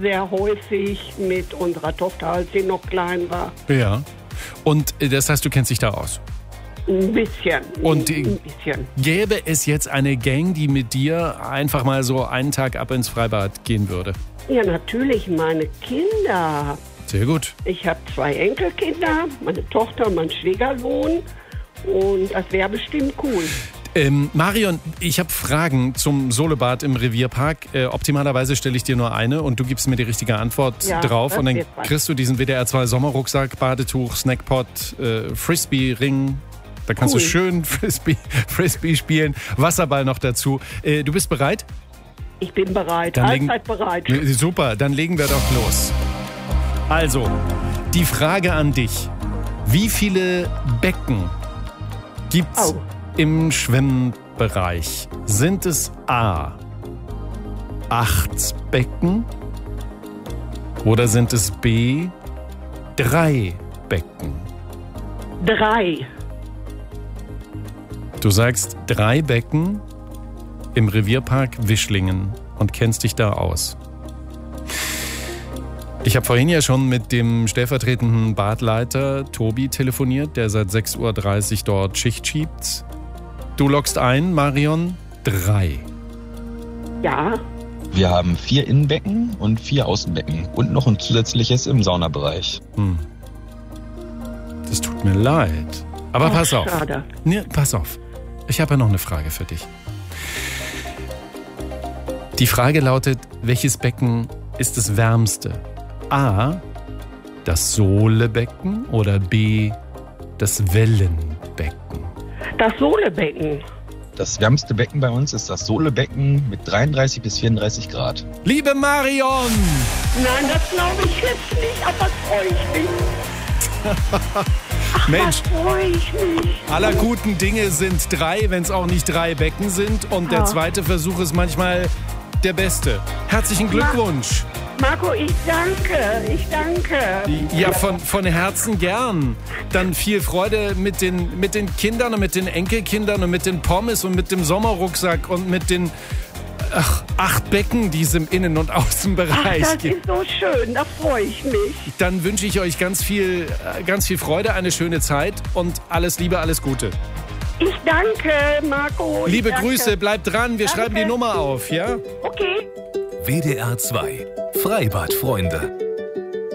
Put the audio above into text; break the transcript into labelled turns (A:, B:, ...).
A: sehr häufig mit unserer Tochter, als sie noch klein war.
B: Ja. Und das heißt, du kennst dich da aus?
A: Ein bisschen.
B: Und
A: ein bisschen.
B: Gäbe es jetzt eine Gang, die mit dir einfach mal so einen Tag ab ins Freibad gehen würde?
A: Ja, natürlich, meine Kinder.
B: Sehr gut.
A: Ich habe 2 Enkelkinder, meine Tochter und mein Schwiegersohn. Und das wäre bestimmt cool.
B: Marion, ich habe Fragen zum Solebad im Revierpark. Optimalerweise stelle ich dir nur eine und du gibst mir die richtige Antwort drauf. Und dann kriegst du diesen WDR 2 Sommerrucksack, Badetuch, Snackpot, Frisbee-Ring. Da kannst du schön Frisbee spielen. Wasserball noch dazu. Du bist bereit?
A: Ich bin bereit. Allzeit bereit.
B: Super, dann legen wir doch los. Also, die Frage an dich. Wie viele Becken gibt's im Schwimmbereich? Sind es A, 8 Becken oder sind es B, 3 Becken?
A: 3.
B: Du sagst 3 Becken im Revierpark Wischlingen und kennst dich da aus. Ich habe vorhin ja schon mit dem stellvertretenden Badleiter Tobi telefoniert, der seit 6.30 Uhr dort Schicht schiebt. Du loggst ein, Marion, 3.
A: Ja.
C: Wir haben 4 Innenbecken und 4 Außenbecken und noch ein zusätzliches im Saunabereich.
B: Das tut mir leid. Aber pass auf.
A: Schade.
B: Nee, pass auf. Ich habe ja noch eine Frage für dich. Die Frage lautet, welches Becken ist das wärmste? A, das Sohlebecken oder B, das Wellenbecken?
A: Das Sohlebecken.
C: Das wärmste Becken bei uns ist das Sohlebecken mit 33 bis 34 Grad.
B: Liebe Marion!
A: Nein, das glaube ich jetzt nicht, aber freue ich mich.
B: Mensch,
A: freue ich mich.
B: aller guten Dinge sind 3, wenn es auch nicht 3 Becken sind. Und der zweite Versuch ist manchmal der beste. Herzlichen Glückwunsch.
A: Marco, ich danke.
B: Ja, von Herzen gern. Dann viel Freude mit den Kindern und mit den Enkelkindern und mit den Pommes und mit dem Sommerrucksack und mit den 8 Becken, die es im Innen- und Außenbereich gibt.
A: Das ist so schön, da freue ich mich.
B: Dann wünsche ich euch ganz viel Freude, eine schöne Zeit und alles Liebe, alles Gute.
A: Ich danke, Marco.
B: Liebe Grüße, bleibt dran, wir schreiben die Nummer auf, ja?
A: Okay.
D: WDR 2 Freibadfreunde.